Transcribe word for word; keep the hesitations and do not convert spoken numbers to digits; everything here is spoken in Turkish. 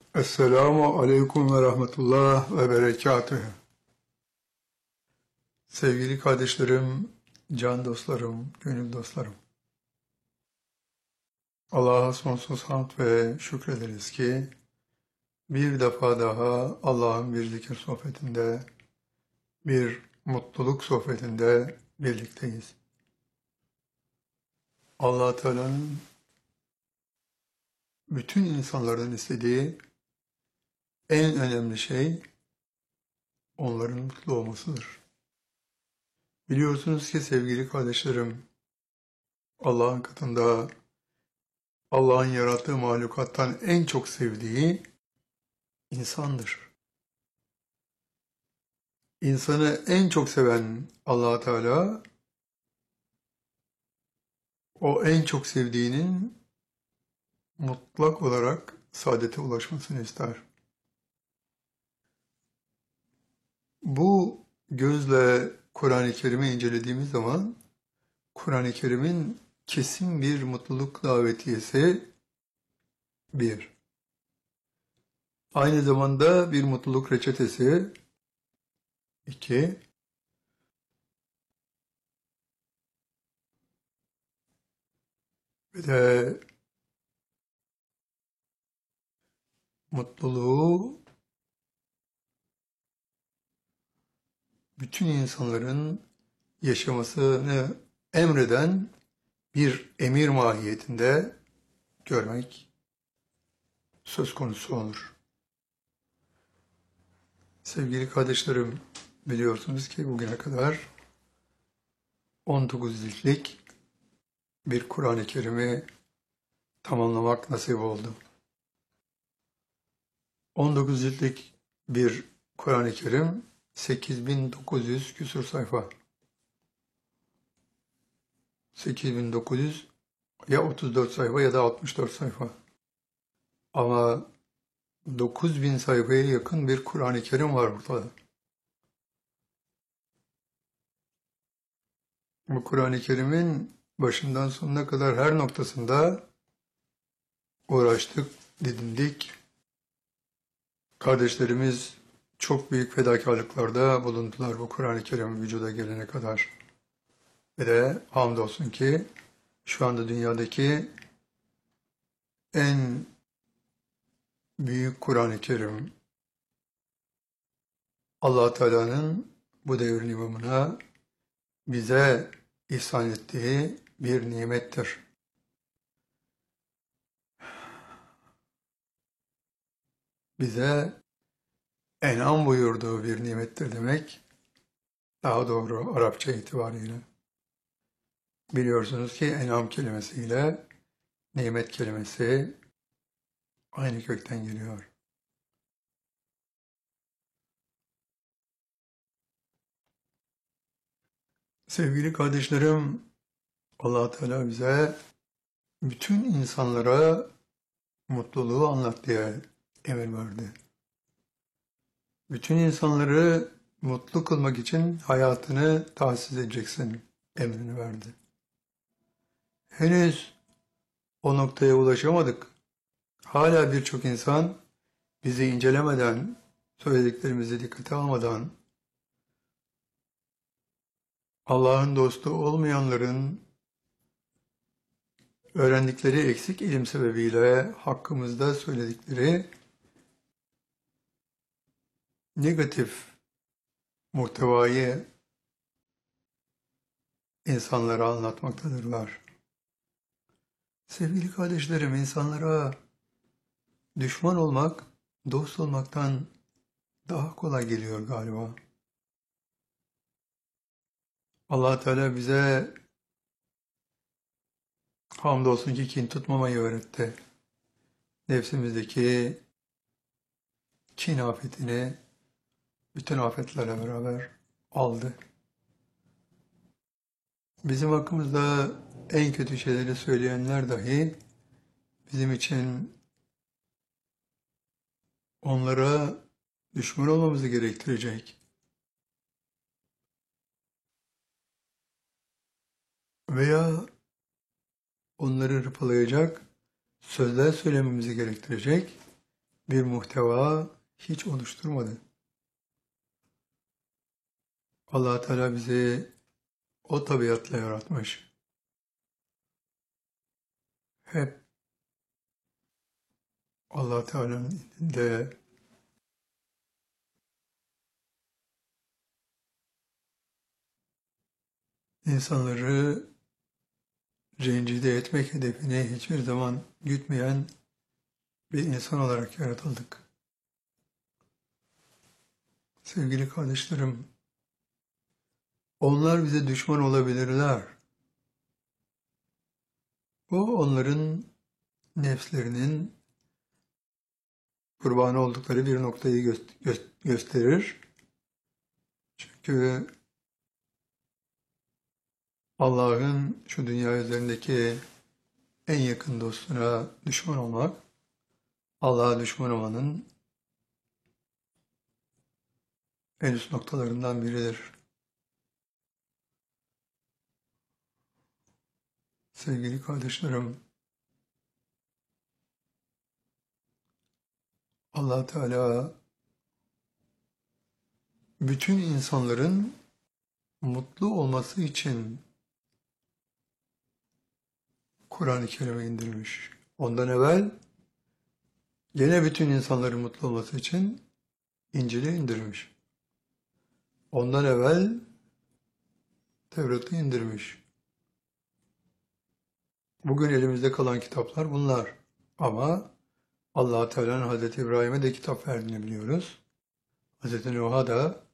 Esselamu Aleyküm ve Rahmetullah ve Berekatühü. Sevgili kardeşlerim, can dostlarım, gönül dostlarım. Allah'a sonsuz hamd ve şükrederiz ki bir defa daha Allah'ın bir zikir sohbetinde, bir mutluluk sohbetinde birlikteyiz. Allah Teala'nın bütün insanlardan istediği en önemli şey onların mutlu olmasıdır. Biliyorsunuz ki sevgili kardeşlerim, Allah'ın katında Allah'ın yarattığı mahlukattan en çok sevdiği insandır. İnsanı en çok seven Allah Teala, o en çok sevdiğinin mutlak olarak saadete ulaşmasını ister. Bu gözle Kur'an-ı Kerim'i incelediğimiz zaman, Kur'an-ı Kerim'in kesin bir mutluluk davetiyesi bir. Aynı zamanda bir mutluluk reçetesi iki. Ve de mutluluğu bütün insanların yaşamasını emreden bir emir mahiyetinde görmek söz konusu olur. Sevgili kardeşlerim, biliyorsunuz ki bugüne kadar on dokuz ciltlik bir Kur'an-ı Kerim'i tamamlamak nasip oldu. on dokuz ciltlik bir Kur'an-ı Kerim sekiz bin dokuz yüz küsur sayfa. sekiz bin dokuz yüz ya otuz dört sayfa ya da altmış dört sayfa. Ama dokuz bin sayfaya yakın bir Kur'an-ı Kerim var burada. Bu Kur'an-ı Kerim'in başından sonuna kadar her noktasında uğraştık, didindik. Kardeşlerimiz çok büyük fedakarlıklarda bulundular bu Kur'an-ı Kerim vücuda gelene kadar. Ve de hamdolsun ki şu anda dünyadaki en büyük Kur'an-ı Kerim Allah Teala'nın bu devrin imamına bize ihsan ettiği bir nimettir. Bize en'am buyurduğu bir nimettir demek, daha doğru Arapça itibariyle. Biliyorsunuz ki en'am kelimesiyle nimet kelimesi aynı kökten geliyor. Sevgili kardeşlerim, Allah Teala bize bütün insanlara mutluluğu anlat diye emir verdi. Bütün insanları mutlu kılmak için hayatını tahsis edeceksin emrini verdi. Henüz o noktaya ulaşamadık. Hala birçok insan bizi incelemeden, söylediklerimizi dikkate almadan, Allah'ın dostu olmayanların öğrendikleri eksik ilim sebebiyle hakkımızda söyledikleri negatif muhtevayı insanlara anlatmaktadırlar. Sevgili kardeşlerim, insanlara düşman olmak, dost olmaktan daha kolay geliyor galiba. Allah Teala bize hamdolsun ki kin tutmamayı öğretti. Nefsimizdeki kin afetini bütün afetlerle beraber aldı. Bizim hakkımızda en kötü şeyleri söyleyenler dahi bizim için onlara düşman olmamızı gerektirecek veya onları hırpalayacak sözler söylememizi gerektirecek bir muhteva hiç oluşturmadı. Allah Teala bizi o tabiatla yaratmış. Hep Allah Teala'nın indinde insanları rencide etmek hedefini hiçbir zaman gütmeyen bir insan olarak yaratıldık. Sevgili kardeşlerim, onlar bize düşman olabilirler. Bu onların nefslerinin kurbanı oldukları bir noktayı gö gö gösterir. Çünkü Allah'ın şu dünya üzerindeki en yakın dostuna düşman olmak, Allah'a düşman olmanın en üst noktalarından biridir. Sevgili kardeşlerim, Allah Teala bütün insanların mutlu olması için Kur'an-ı Kerim'i indirmiş. Ondan evvel gene bütün insanların mutlu olması için İncil'i indirmiş. Ondan evvel Tevrat'ı indirmiş. Bugün elimizde kalan kitaplar bunlar. Ama Allah Teala'nın Hazreti İbrahim'e de kitap verdiğini biliyoruz. Hazreti Nuh'a da